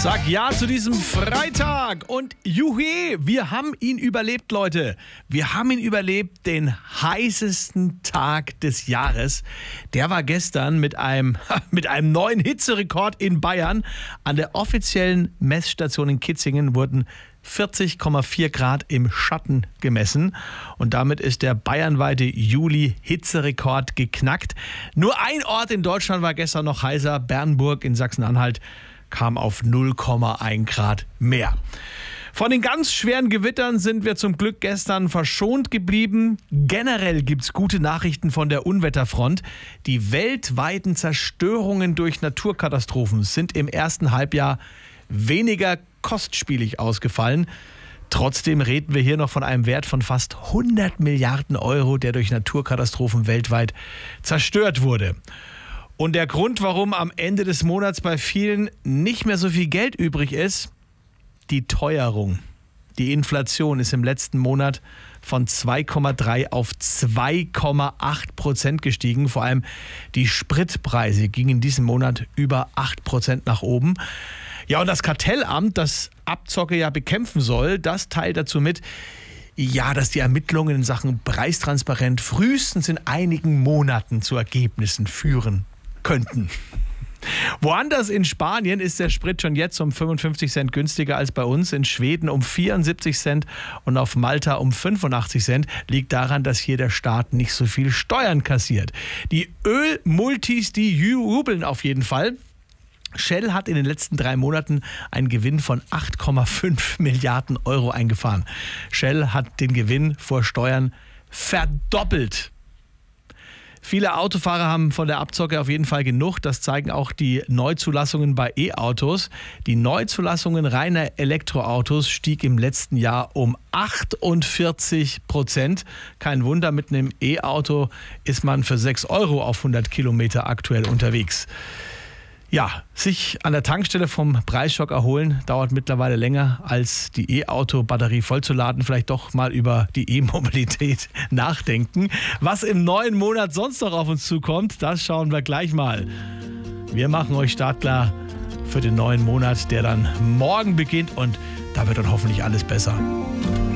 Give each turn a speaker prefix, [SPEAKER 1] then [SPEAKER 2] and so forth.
[SPEAKER 1] Sag ja zu diesem Freitag und juhe, wir haben ihn überlebt, Leute. Wir haben ihn überlebt, den heißesten Tag des Jahres. Der war gestern mit einem neuen Hitzerekord in Bayern. An der offiziellen Messstation in Kitzingen wurden 40,4 Grad im Schatten gemessen und damit ist der bayernweite Juli-Hitzerekord geknackt. Nur ein Ort in Deutschland war gestern noch heißer, Bernburg in Sachsen-Anhalt kam auf 0,1 Grad mehr. Von den ganz schweren Gewittern sind wir zum Glück gestern verschont geblieben. Generell gibt's gute Nachrichten von der Unwetterfront. Die weltweiten Zerstörungen durch Naturkatastrophen sind im ersten Halbjahr weniger kostspielig ausgefallen. Trotzdem reden wir hier noch von einem Wert von fast 100 Milliarden Euro, der durch Naturkatastrophen weltweit zerstört wurde. Und der Grund, warum am Ende des Monats bei vielen nicht mehr so viel Geld übrig ist, die Teuerung. Die Inflation ist im letzten Monat von 2,3 auf 2,8% gestiegen. Vor allem die Spritpreise gingen in diesem Monat über 8% nach oben. Ja, und das Kartellamt, das Abzocke ja bekämpfen soll, das teilt dazu mit, ja, dass die Ermittlungen in Sachen Preistransparenz frühestens in einigen Monaten zu Ergebnissen führen könnten. Woanders in Spanien ist der Sprit schon jetzt um 55 Cent günstiger als bei uns, in Schweden um 74 Cent und auf Malta um 85 Cent. Liegt daran, dass hier der Staat nicht so viel Steuern kassiert. Die Ölmultis, die jubeln auf jeden Fall. Shell hat in den letzten 3 Monaten einen Gewinn von 8,5 Milliarden Euro eingefahren. Shell hat den Gewinn vor Steuern verdoppelt. Viele Autofahrer haben von der Abzocke auf jeden Fall genug. Das zeigen auch die Neuzulassungen bei E-Autos. Die Neuzulassungen reiner Elektroautos stieg im letzten Jahr um 48%. Kein Wunder, mit einem E-Auto ist man für 6 Euro auf 100 Kilometer aktuell unterwegs. Ja, sich an der Tankstelle vom Preisschock erholen, dauert mittlerweile länger als die E-Auto-Batterie vollzuladen. Vielleicht doch mal über die E-Mobilität nachdenken. Was im neuen Monat sonst noch auf uns zukommt, das schauen wir gleich mal. Wir machen euch startklar für den neuen Monat, der dann morgen beginnt und da wird dann hoffentlich alles besser.